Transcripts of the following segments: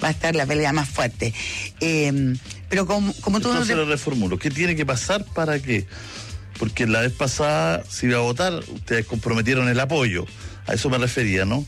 va a estar la pelea más fuerte. Pero como tú... Entonces lo reformulo. ¿Qué tiene que pasar para qué? Porque la vez pasada se iba a votar, ustedes comprometieron el apoyo. A eso me refería, ¿no?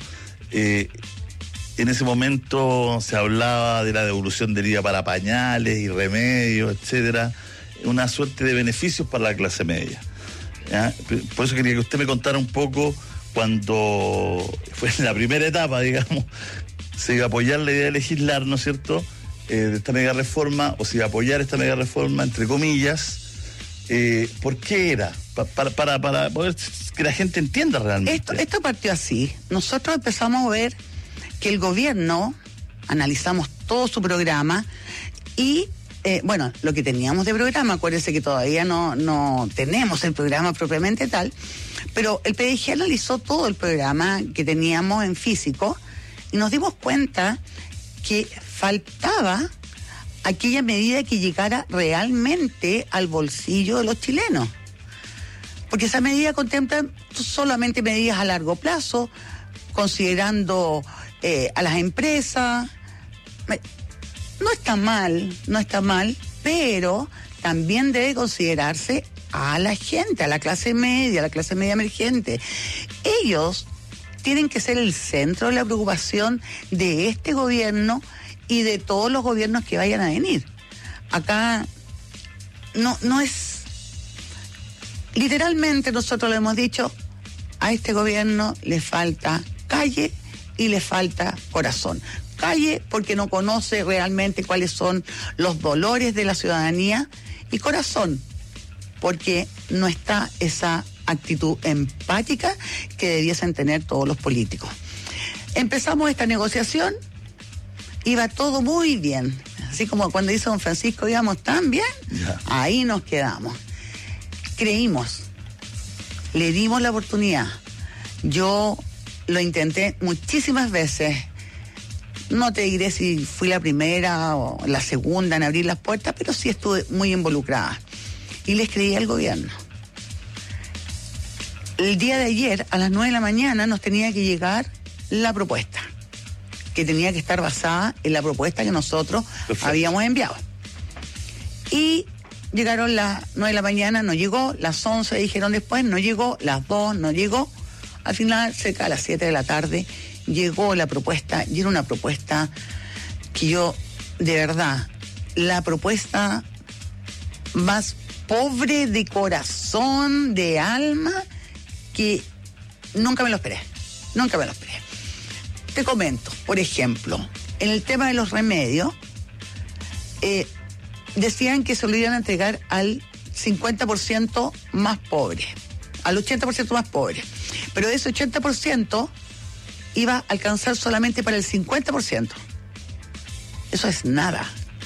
En ese momento se hablaba de la devolución del IVA para pañales y remedios, etcétera. Una suerte de beneficios para la clase media. ¿Ya? Por eso quería que usted me contara un poco cuando fue en la primera etapa, digamos, se iba a apoyar la idea de legislar, ¿no es cierto?, de esta mega reforma, o se iba a apoyar esta mega reforma, entre comillas. ¿Por qué era? Para poder que la gente entienda realmente. Esto partió así. Nosotros empezamos a ver que el gobierno, analizamos todo su programa y, lo que teníamos de programa, acuérdense que todavía no tenemos el programa propiamente tal, pero el PDG analizó todo el programa que teníamos en físico y nos dimos cuenta que faltaba aquella medida que llegara realmente al bolsillo de los chilenos. Porque esa medida contempla solamente medidas a largo plazo, considerando a las empresas. No está mal, pero también debe considerarse a la gente, a la clase media emergente. Ellos tienen que ser el centro de la preocupación de este gobierno y de todos los gobiernos que vayan a venir. Acá no es... Literalmente nosotros le hemos dicho, a este gobierno le falta calle y le falta corazón. Calle porque no conoce realmente cuáles son los dolores de la ciudadanía, y corazón porque no está esa actitud empática que debiesen tener todos los políticos. Empezamos esta negociación, iba todo muy bien, así como cuando dice don Francisco, íbamos tan bien, ahí nos quedamos. Creímos, le dimos la oportunidad. Yo lo intenté muchísimas veces. No te diré si fui la primera o la segunda en abrir las puertas, pero sí estuve muy involucrada. Y les creí al gobierno. El día de ayer, a las 9 de la mañana, nos tenía que llegar la propuesta, que tenía que estar basada en la propuesta que nosotros habíamos enviado. Y llegaron las 9 de la mañana, no llegó, las 11 dijeron después, no llegó, las 2 no llegó. Al final, cerca de las 7 de la tarde, llegó la propuesta, y era una propuesta que yo, de verdad, la propuesta más pobre de corazón, de alma, que nunca me lo esperé. Te comento, por ejemplo, en el tema de los remedios, decían que se lo iban a entregar al 50% más pobre, al 80% más pobre, pero de ese 80% iba a alcanzar solamente para el 50%. Eso es nada.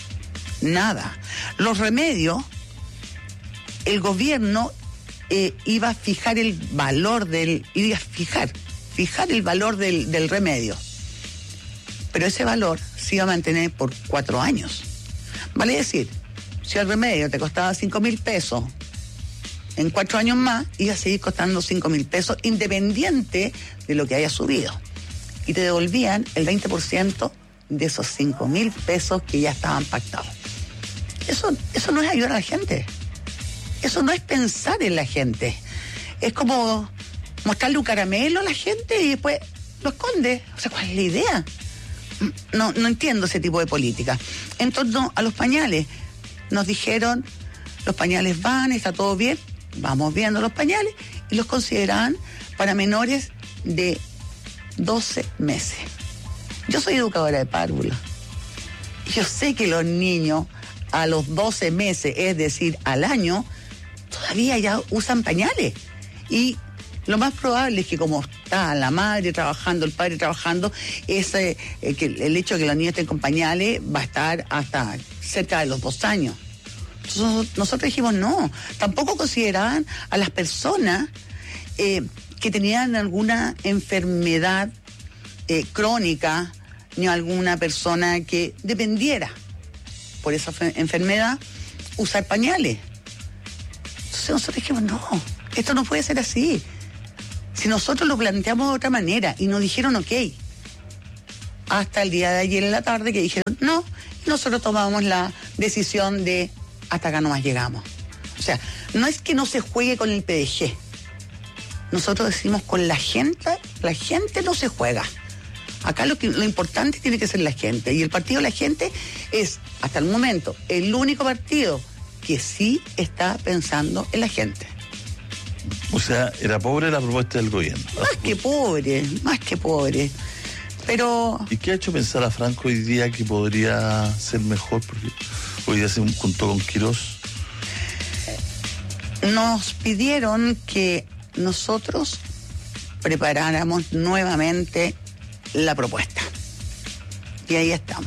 Los remedios, el gobierno iba a fijar el valor fijar el valor del remedio. Pero ese valor se iba a mantener por 4 años. Vale decir, si el remedio te costaba 5.000 pesos, en 4 años más iba a seguir costando 5.000 pesos, independiente de lo que haya subido. Y te devolvían el 20% de esos 5.000 pesos que ya estaban pactados. Eso no es ayudar a la gente. Eso no es pensar en la gente. Es como mostrarle un caramelo a la gente y después lo esconde. O sea, ¿cuál es la idea? No entiendo ese tipo de política. En torno a los pañales, nos dijeron, los pañales van, está todo bien, vamos viendo los pañales, y los consideraban para menores de 12 meses. Yo soy educadora de párvulos. Yo sé que los niños a los 12 meses, es decir, al año, todavía ya usan pañales. Y lo más probable es que como está la madre trabajando, el padre trabajando, que el hecho de que los niños estén con pañales va a estar hasta cerca de los 2 años. Entonces, nosotros dijimos no. Tampoco consideraban a las personas que tenían alguna enfermedad crónica, ni alguna persona que dependiera por esa enfermedad usar pañales. Entonces nosotros dijimos, no, esto no puede ser así. Si nosotros lo planteamos de otra manera y nos dijeron, ok, hasta el día de ayer en la tarde que dijeron no, y nosotros tomamos la decisión de hasta acá nomás llegamos. O sea, no es que no se juegue con el PDG. Nosotros decimos con la gente no se juega. Acá lo importante tiene que ser la gente. Y el partido de la gente es, hasta el momento, el único partido que sí está pensando en la gente. O sea, era pobre la propuesta del gobierno. Más que pobre. Pero... ¿Y qué ha hecho pensar a Franco hoy día que podría ser mejor? Porque hoy día se juntó con Quirós. Nos pidieron que nosotros preparáramos nuevamente la propuesta. Y ahí estamos.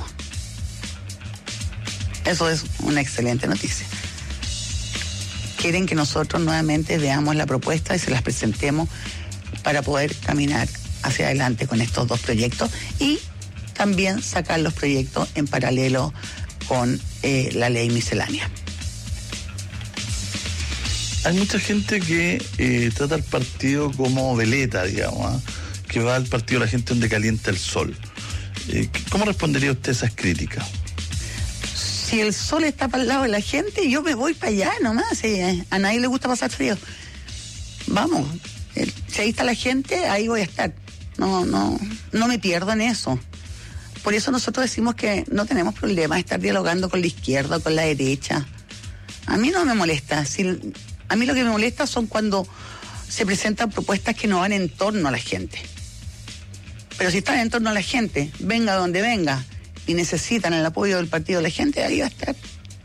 Eso es una excelente noticia. Quieren que nosotros nuevamente veamos la propuesta y se las presentemos para poder caminar hacia adelante con estos dos proyectos y también sacar los proyectos en paralelo con la ley miscelánea. Hay mucha gente que trata al partido como veleta, digamos, que va al partido la gente donde calienta el sol. ¿Cómo respondería usted a esas críticas? Si el sol está para el lado de la gente, yo me voy para allá nomás. A nadie le gusta pasar frío. Vamos, si ahí está la gente, ahí voy a estar. No me pierdo en eso. Por eso nosotros decimos que no tenemos problema de estar dialogando con la izquierda o con la derecha. A mí no me molesta. A mí lo que me molesta son cuando se presentan propuestas que no van en torno a la gente. Pero si están en torno a la gente, venga donde venga, y necesitan el apoyo del partido de la gente, ahí va a estar.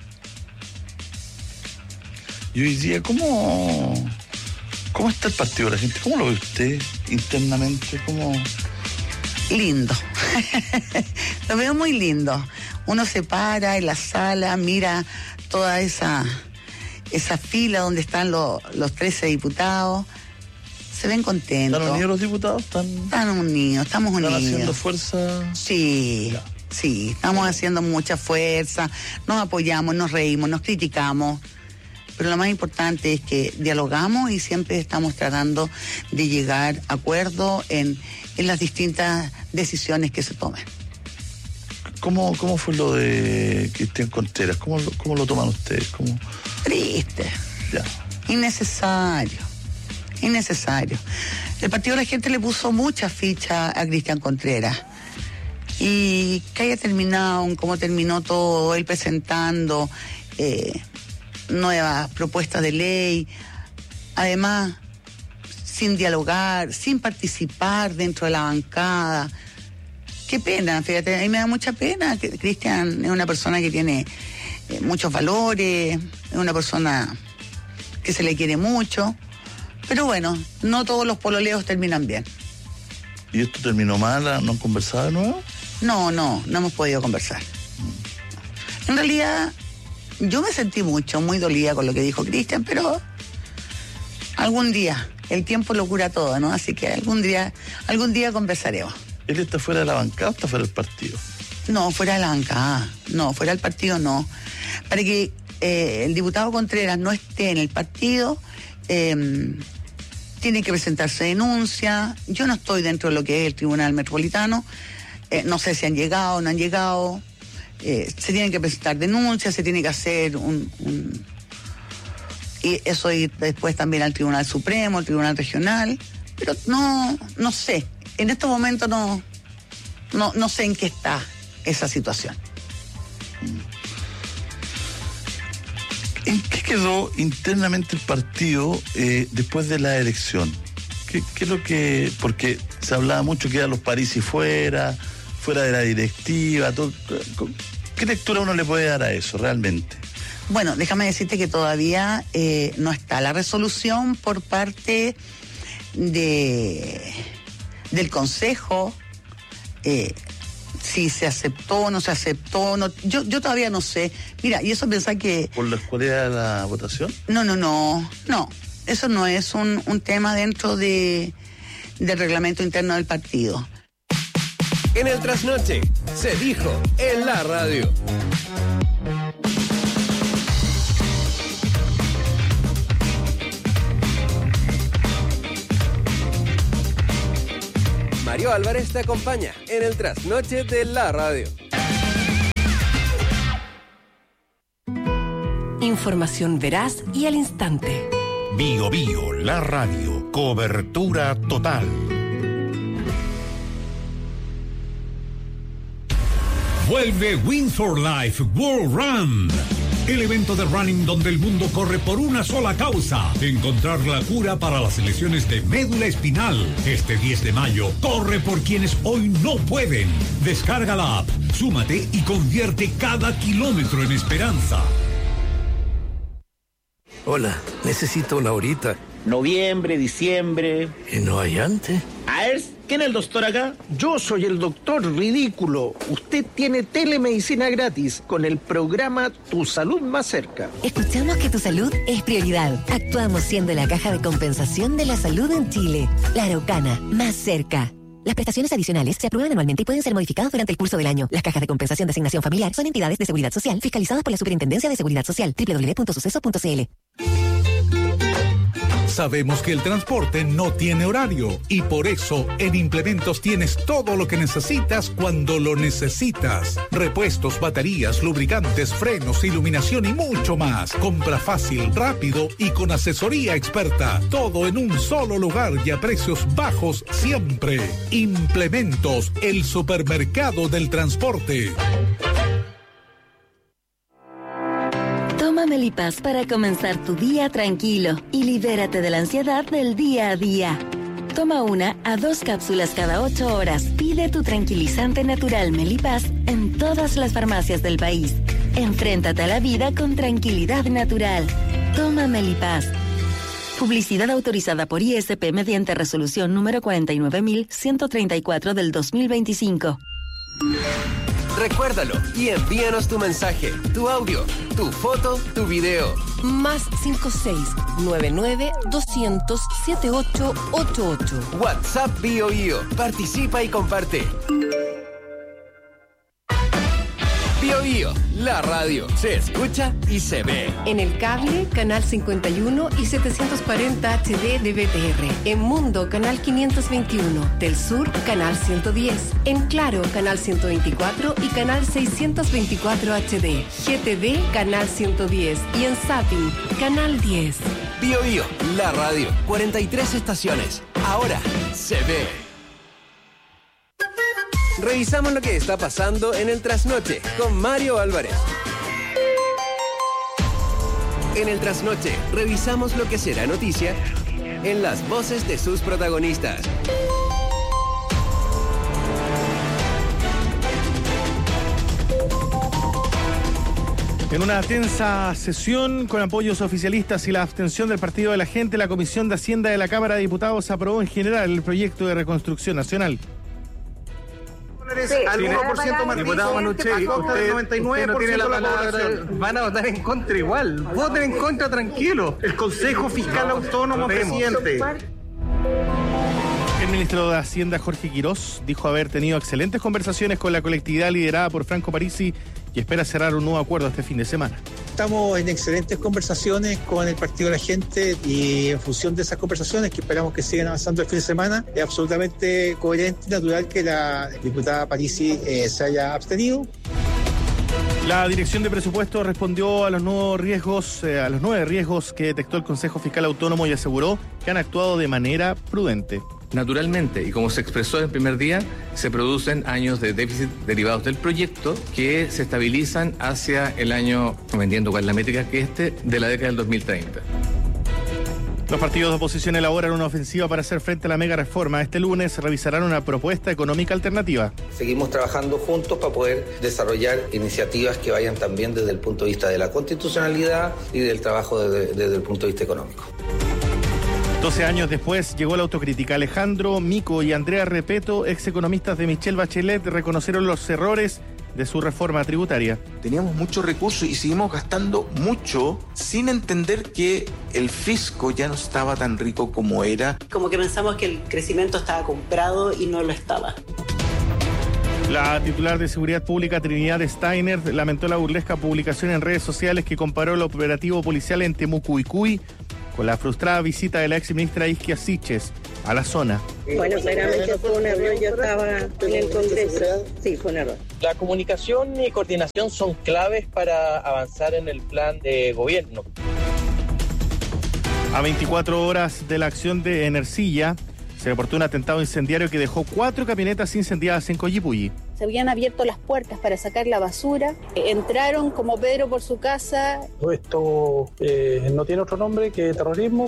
Y hoy día, ¿cómo está el partido de la gente? ¿Cómo lo ve usted internamente? Lindo. Lo veo muy lindo. Uno se para en la sala, mira toda esa fila donde están los 13 diputados. Se ven contentos. ¿Están unidos los diputados? Están unidos, estamos unidos. ¿Están haciendo fuerza? Sí. Ya. Sí, estamos haciendo mucha fuerza, nos apoyamos, nos reímos, nos criticamos, pero lo más importante es que dialogamos y siempre estamos tratando de llegar a acuerdo en las distintas decisiones que se tomen. ¿Cómo fue lo de Cristian Contreras? ¿Cómo lo toman ustedes? Triste. Ya. Innecesario. El partido de la gente le puso mucha ficha a Cristian Contreras. Y que haya terminado como terminó todo, él presentando nuevas propuestas de ley, además sin dialogar, sin participar dentro de la bancada. Qué pena, fíjate, a mí me da mucha pena. Cristian es una persona que tiene muchos valores, es una persona que se le quiere mucho, pero bueno, no todos los pololeos terminan bien. ¿Y esto terminó mal? ¿No han conversado de nuevo? No hemos podido conversar. En realidad, yo me sentí muy dolida con lo que dijo Cristian, pero algún día, el tiempo lo cura todo, ¿no? Así que algún día conversaremos. ¿Él está fuera de la bancada o está fuera del partido? No, fuera de la bancada, fuera del partido no. Para que el diputado Contreras no esté en el partido, tiene que presentarse denuncia. Yo no estoy dentro de lo que es el Tribunal Metropolitano. No sé si han llegado o no han llegado. Se tienen que presentar denuncias, se tiene que hacer y eso ir después también al Tribunal Supremo, al Tribunal Regional. Pero no sé. En estos momentos no sé en qué está esa situación. ¿En qué quedó internamente el partido después de la elección? ¿Qué es lo que...? Porque se hablaba mucho que eran los Parisi fuera de la directiva, todo. ¿Qué lectura uno le puede dar a eso realmente? Bueno, déjame decirte que todavía no está la resolución por parte del Consejo, si se aceptó o no se aceptó. Yo todavía no sé. Mira, y eso pensar que... ¿Por la escuela de la votación? No. Eso no es un tema dentro del reglamento interno del partido. En el Trasnoche se dijo en la radio. Mario Álvarez te acompaña en el trasnoche de la radio. Información veraz y al instante. Bio Bio, la radio, cobertura total. Vuelve Win for Life World Run. El evento de running donde el mundo corre por una sola causa: encontrar la cura para las lesiones de médula espinal. Este 10 de mayo, corre por quienes hoy no pueden. Descarga la app, súmate y convierte cada kilómetro en esperanza. Hola, necesito una horita. Noviembre, diciembre. ¿Y no hay antes? A ver, ¿quién es el doctor acá? Yo soy el doctor ridículo. Usted tiene telemedicina gratis con el programa Tu Salud Más Cerca. Escuchamos que tu salud es prioridad. Actuamos siendo la caja de compensación de la salud en Chile. La Araucana, más cerca. Las prestaciones adicionales se aprueban anualmente y pueden ser modificadas durante el curso del año. Las cajas de compensación de asignación familiar son entidades de seguridad social fiscalizadas por la Superintendencia de Seguridad Social. www.suceso.cl. Sabemos que el transporte no tiene horario y por eso en Implementos tienes todo lo que necesitas cuando lo necesitas. Repuestos, baterías, lubricantes, frenos, iluminación y mucho más. Compra fácil, rápido y con asesoría experta. Todo en un solo lugar y a precios bajos siempre. Implementos, el supermercado del transporte. Toma Melipaz para comenzar tu día tranquilo y libérate de la ansiedad del día a día. Toma 1 a 2 cápsulas cada 8 horas. Pide tu tranquilizante natural Melipaz en todas las farmacias del país. Enfréntate a la vida con tranquilidad natural. Toma Melipaz. Publicidad autorizada por ISP mediante resolución número 49.134 del 2025. Recuérdalo y envíanos tu mensaje, tu audio, tu foto, tu video. Más 56-99-200-7888. WhatsApp Bio Bio. Participa y comparte. Bio Bio, la radio. Se escucha y se ve. En el cable, canal 51 y 740 HD de BTR. En Mundo, canal 521. Del Sur, canal 110. En Claro, canal 124 y canal 624 HD. GTV, canal 110. Y en Zapping, canal 10. Bio Bio, la radio. 43 estaciones. Ahora se ve. Revisamos lo que está pasando en el Trasnoche con Mario Álvarez. En el Trasnoche revisamos lo que será noticia en las voces de sus protagonistas. En una tensa sesión con apoyos oficialistas y la abstención del Partido de la Gente, la Comisión de Hacienda de la Cámara de Diputados aprobó en general el proyecto de reconstrucción nacional. Sí, al 1% más. Diputado Manucci, usted 99% no tiene la palabra. Van a votar en contra igual. Voten en contra tranquilo. El Consejo Fiscal Autónomo, presidente. El ministro de Hacienda, Jorge Quirós, dijo haber tenido excelentes conversaciones con la colectividad liderada por Franco Parisi y espera cerrar un nuevo acuerdo este fin de semana. Estamos en excelentes conversaciones con el Partido de la Gente y en función de esas conversaciones, que esperamos que sigan avanzando el fin de semana, es absolutamente coherente y natural que la diputada Parisi se haya abstenido. La Dirección de Presupuestos respondió a los nuevos riesgos, a los 9 riesgos que detectó el Consejo Fiscal Autónomo y aseguró que han actuado de manera prudente. Naturalmente, y como se expresó en el primer día, se producen años de déficit derivados del proyecto que se estabilizan hacia el año, no entiendo cuál es la métrica, que de la década del 2030. Los partidos de oposición elaboran una ofensiva para hacer frente a la mega reforma. Este lunes revisarán una propuesta económica alternativa. Seguimos trabajando juntos para poder desarrollar iniciativas que vayan también desde el punto de vista de la constitucionalidad y del trabajo desde el punto de vista económico. 12 años después llegó la autocrítica. Alejandro Mico y Andrea Repeto, ex economistas de Michelle Bachelet, reconocieron los errores de su reforma tributaria. Teníamos muchos recursos y seguimos gastando mucho sin entender que el fisco ya no estaba tan rico como era. Como que pensamos que el crecimiento estaba comprado y no lo estaba. La titular de Seguridad Pública, Trinidad Steiner, lamentó la burlesca publicación en redes sociales que comparó el operativo policial en Temucuicui con la frustrada visita de la exministra Isquia Siches a la zona. Bueno, claramente fue un error, yo estaba en el Congreso. Sí, fue un error. La comunicación y coordinación son claves para avanzar en el plan de gobierno. A 24 horas de la acción de Ercilla, se reportó un atentado incendiario que dejó 4 camionetas incendiadas en Collipulli. Se habían abierto las puertas para sacar la basura, entraron como Pedro por su casa. Esto no tiene otro nombre que terrorismo.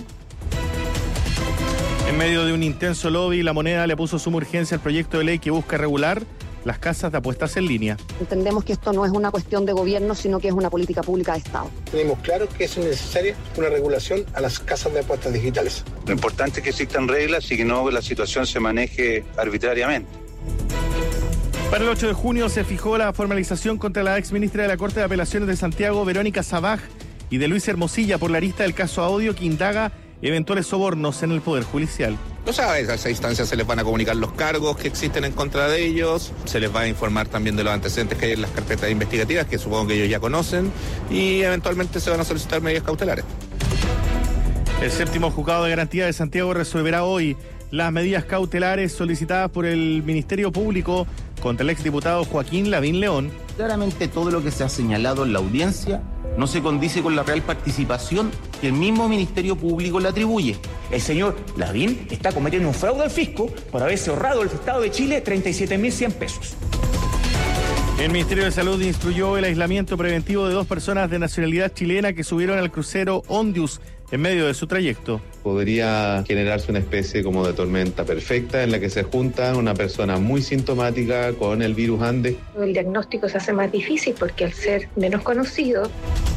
En medio de un intenso lobby, La Moneda le puso suma urgencia al proyecto de ley que busca regular las casas de apuestas en línea. Entendemos que esto no es una cuestión de gobierno, sino que es una política pública de Estado. Tenemos claro que es necesaria una regulación a las casas de apuestas digitales. Lo importante es que existan reglas y que no la situación se maneje arbitrariamente. Para el 8 de junio se fijó la formalización contra la exministra de la Corte de Apelaciones de Santiago, Verónica Sabaj, y de Luis Hermosilla por la arista del caso Audio que indaga eventuales sobornos en el Poder Judicial. O sea, a esa instancia se les van a comunicar los cargos que existen en contra de ellos, se les va a informar también de los antecedentes que hay en las carpetas investigativas, que supongo que ellos ya conocen, y eventualmente se van a solicitar medidas cautelares. El séptimo juzgado de garantía de Santiago resolverá hoy las medidas cautelares solicitadas por el Ministerio Público contra el exdiputado Joaquín Lavín León. Claramente todo lo que se ha señalado en la audiencia no se condice con la real participación que el mismo Ministerio Público le atribuye. El señor Lavín está cometiendo un fraude al fisco por haberse ahorrado al Estado de Chile 37.100 pesos. El Ministerio de Salud instruyó el aislamiento preventivo de 2 personas de nacionalidad chilena que subieron al crucero Ondius en medio de su trayecto. Podría generarse una especie como de tormenta perfecta en la que se junta una persona muy sintomática con el virus Andes. El diagnóstico se hace más difícil porque al ser menos conocido.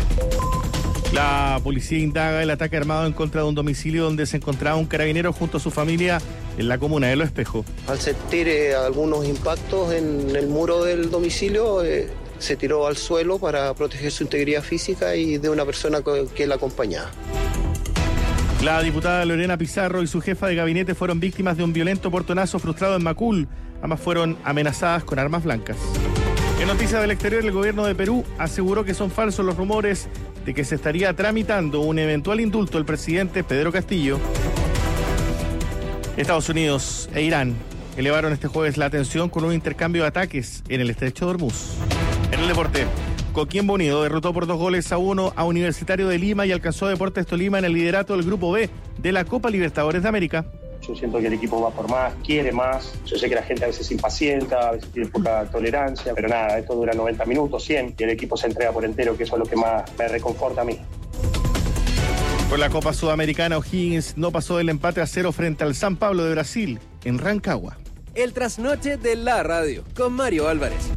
La policía indaga el ataque armado en contra de un domicilio donde se encontraba un carabinero junto a su familia en la comuna de Los Espejos. Al sentir algunos impactos en el muro del domicilio, se tiró al suelo para proteger su integridad física y de una persona que la acompañaba. La diputada Lorena Pizarro y su jefa de gabinete fueron víctimas de un violento portonazo frustrado en Macul. Ambas fueron amenazadas con armas blancas. En noticias del exterior, el gobierno de Perú aseguró que son falsos los rumores de que se estaría tramitando un eventual indulto al presidente Pedro Castillo. Estados Unidos e Irán elevaron este jueves la tensión con un intercambio de ataques en el estrecho de Hormuz. En el deporte, Coquimbo Unido derrotó por 2-1 a Universitario de Lima y alcanzó a Deportes Tolima en el liderato del Grupo B de la Copa Libertadores de América. Yo siento que el equipo va por más, quiere más. Yo sé que la gente a veces se impacienta, a veces tiene poca tolerancia, pero nada, esto dura 90 minutos, 100, y el equipo se entrega por entero, que eso es lo que más me reconforta a mí. Por la Copa Sudamericana, O'Higgins no pasó del empate a 0 frente al San Pablo de Brasil, en Rancagua. El trasnoche de la radio, con Mario Álvarez.